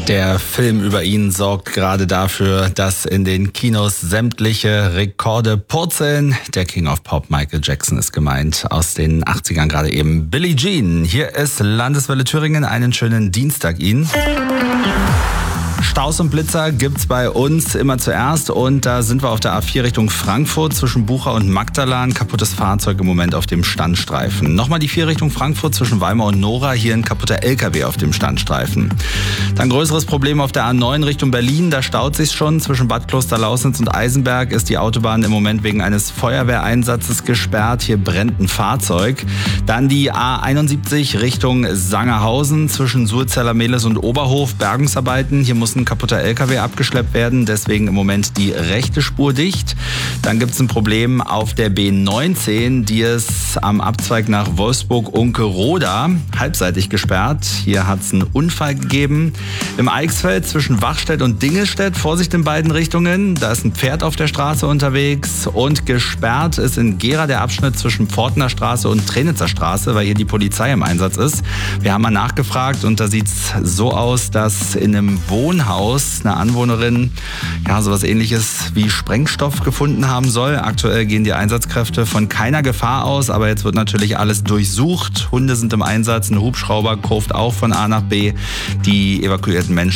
Der Film über ihn sorgt gerade dafür, dass in den Kinos sämtliche Rekorde purzeln. Der King of Pop, Michael Jackson, ist gemeint, aus den 80ern gerade eben. Billie Jean, hier ist Landeswelle Thüringen. Einen schönen Dienstag Ihnen. Staus und Blitzer gibt's bei uns immer zuerst und da sind wir auf der A4 Richtung Frankfurt zwischen Bucha und Magdalan. Kaputtes Fahrzeug im Moment auf dem Standstreifen. Nochmal die 4 Richtung Frankfurt zwischen Weimar und Nora. Hier ein kaputter LKW auf dem Standstreifen. Dann größeres Problem auf der A9 Richtung Berlin. Da staut sich's schon. Zwischen Bad Klosterlausnitz und Eisenberg ist die Autobahn im Moment wegen eines Feuerwehreinsatzes gesperrt. Hier brennt ein Fahrzeug. Dann die A71 Richtung Sangerhausen zwischen Surzeller Mehlis und Oberhof. Bergungsarbeiten. Hier muss ein kaputter LKW abgeschleppt werden, deswegen im Moment die rechte Spur dicht. Dann gibt es ein Problem auf der B19, die ist am Abzweig nach Wolfsburg-Unke-Roda halbseitig gesperrt. Hier hat es einen Unfall gegeben. Im Eichsfeld zwischen Wachstedt und Dingelstedt, Vorsicht in beiden Richtungen. Da ist ein Pferd auf der Straße unterwegs und gesperrt ist in Gera der Abschnitt zwischen Pfortner Straße und Trenitzer Straße, weil hier die Polizei im Einsatz ist. Wir haben mal nachgefragt und da sieht es so aus, dass in einem Wohnhaus eine Anwohnerin sowas Ähnliches wie Sprengstoff gefunden haben soll. Aktuell gehen die Einsatzkräfte von keiner Gefahr aus, aber jetzt wird natürlich alles durchsucht. Hunde sind im Einsatz, ein Hubschrauber kurvt auch von A nach B. Die evakuierten Menschen